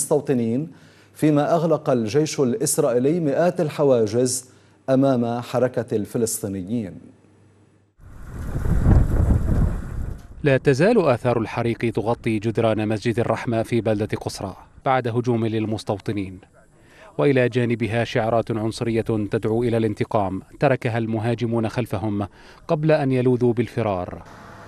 المستوطنين، فيما أغلق الجيش الإسرائيلي مئات الحواجز أمام حركة الفلسطينيين. لا تزال آثار الحريق تغطي جدران مسجد الرحمة في بلدة قصرى بعد هجوم للمستوطنين، وإلى جانبها شعارات عنصرية تدعو إلى الانتقام تركها المهاجمون خلفهم قبل أن يلوذوا بالفرار.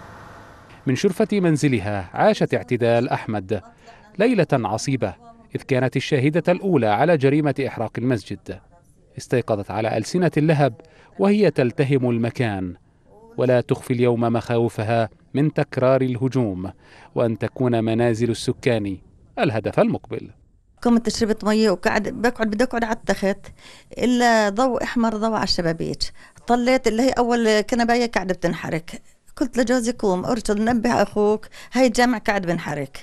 من شرفة منزلها عاشت اعتدال أحمد ليلة عصيبة، إذ كانت الشاهدة الأولى على جريمة إحراق المسجد. استيقظت على ألسنة اللهب وهي تلتهم المكان، ولا تخفي اليوم مخاوفها من تكرار الهجوم وأن تكون منازل السكان الهدف المقبل. قمت شربت مية بدي أقعد على التخت، إلا ضوء أحمر ضوء على الشبابيك. طليت اللي هي أول كنباية قاعدة بتنحرق، قلت لجوزي قوم ارجل نبه أخوك، هاي الجامع قاعد بنحرق.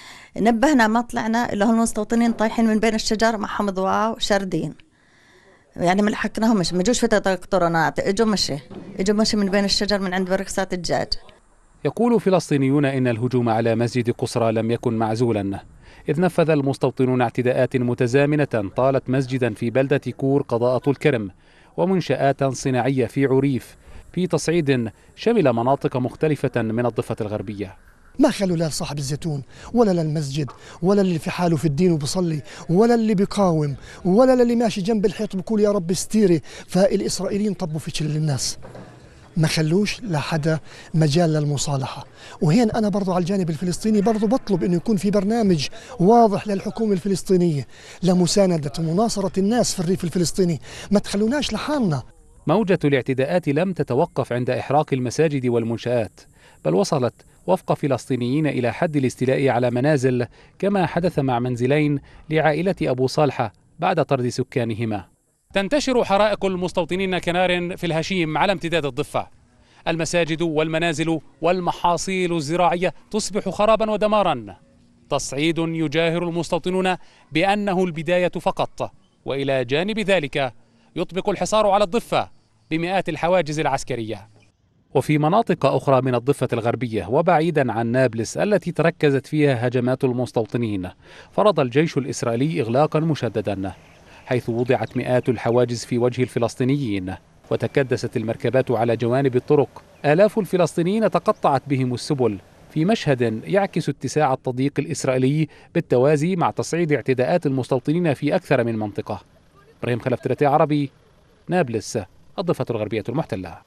نبهنا ما طلعنا إلا هم المستوطنين طايحين من بين الشجر معهم ضواء وشاردين، يعني ما لحقناهمش، ما جوش فترة الكورونا، اجوا مشي من بين الشجر من عند بركسات الدجاج. يقول فلسطينيون إن الهجوم على مسجد قصرى لم يكن معزولا، إذ نفذ المستوطنون اعتداءات متزامنة طالت مسجدا في بلدة كور قضاء طول كرم ومنشآت صناعية في عريف، في تصعيد شمل مناطق مختلفة من الضفة الغربية. ما خلوا لا صاحب الزيتون ولا للمسجد ولا اللي في حاله في الدين وبصلي ولا اللي بيقاوم ولا اللي ماشي جنب الحيط بيقول يا رب استيري. فالإسرائيليين طبوا في كل الناس، ما خلوش لحدا مجال للمصالحة. وهين أنا برضو على الجانب الفلسطيني برضو بطلب أنه يكون في برنامج واضح للحكومة الفلسطينية لمساندة ومناصرة الناس في الريف الفلسطيني، ما تخلوناش لحالنا. موجة الاعتداءات لم تتوقف عند إحراق المساجد والمنشآت، بل وصلت وفق فلسطينيين إلى حد الاستيلاء على منازل، كما حدث مع منزلين لعائلة أبو صالحة بعد طرد سكانهما. تنتشر حرائق المستوطنين كنار في الهشيم على امتداد الضفة. المساجد والمنازل والمحاصيل الزراعية تصبح خرابا ودمارا. تصعيد يجاهر المستوطنون بأنه البداية فقط، وإلى جانب ذلك يطبق الحصار على الضفة بمئات الحواجز العسكرية. وفي مناطق أخرى من الضفة الغربية وبعيدا عن نابلس التي تركزت فيها هجمات المستوطنين، فرض الجيش الإسرائيلي إغلاقا مشددا، حيث وضعت مئات الحواجز في وجه الفلسطينيين وتكدست المركبات على جوانب الطرق. آلاف الفلسطينيين تقطعت بهم السبل في مشهد يعكس اتساع التضييق الإسرائيلي بالتوازي مع تصعيد اعتداءات المستوطنين في أكثر من منطقة. إبراهيم خلف، ترتي عربي، نابلس، الضفة الغربية المحتلة.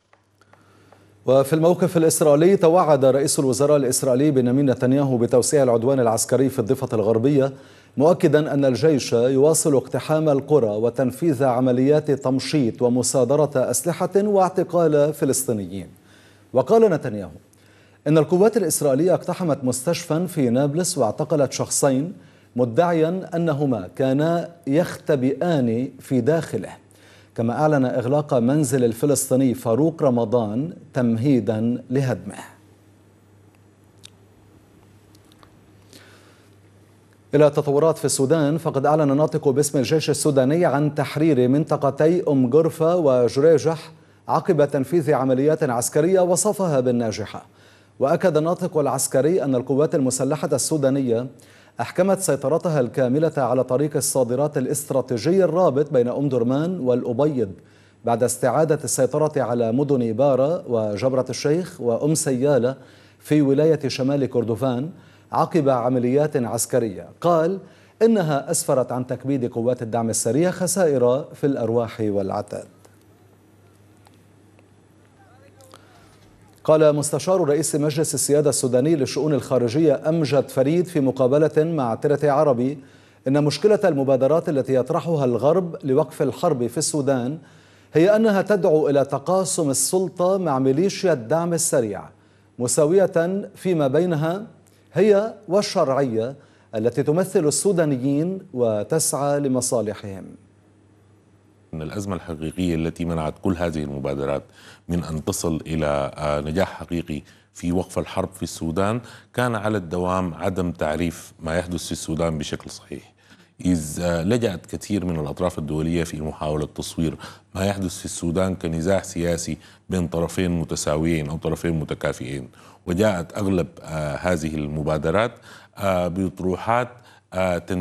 وفي الموقف الإسرائيلي، توعد رئيس الوزراء الإسرائيلي بنيامين نتنياهو بتوسيع العدوان العسكري في الضفة الغربية، مؤكدا أن الجيش يواصل اقتحام القرى وتنفيذ عمليات تمشيط ومصادرة أسلحة واعتقال فلسطينيين. وقال نتنياهو إن القوات الإسرائيلية اقتحمت مستشفى في نابلس واعتقلت شخصين مدعيا أنهما كانا يختبئان في داخله، كما أعلن إغلاق منزل الفلسطيني فاروق رمضان تمهيدا لهدمه. إلى تطورات في السودان، فقد أعلن ناطق باسم الجيش السوداني عن تحرير منطقتي أم جرفة وجريجح عقب تنفيذ عمليات عسكرية وصفها بالناجحة. وأكد الناطق العسكري أن القوات المسلحة السودانية أحكمت سيطرتها الكاملة على طريق الصادرات الاستراتيجي الرابط بين أم درمان والأبيض بعد استعادة السيطرة على مدن بارا وجبرة الشيخ وأم سيالة في ولاية شمال كردفان عقب عمليات عسكرية. قال إنها أسفرت عن تكبيد قوات الدعم السريع خسائر في الأرواح والعتاد. قال مستشار رئيس مجلس السيادة السوداني للشؤون الخارجية أمجد فريد في مقابلة مع ترتي عربي إن مشكلة المبادرات التي يطرحها الغرب لوقف الحرب في السودان هي أنها تدعو إلى تقاسم السلطة مع ميليشيا الدعم السريع، مساوية فيما بينها هي والشرعية التي تمثل السودانيين وتسعى لمصالحهم. إن الأزمة الحقيقية التي منعت كل هذه المبادرات من أن تصل إلى نجاح حقيقي في وقف الحرب في السودان كان على الدوام عدم تعريف ما يحدث في السودان بشكل صحيح، إذ لجأت كثير من الأطراف الدولية في محاولة تصوير ما يحدث في السودان كنزاع سياسي بين طرفين متساويين أو طرفين متكافئين، وجاءت أغلب هذه المبادرات بأطروحات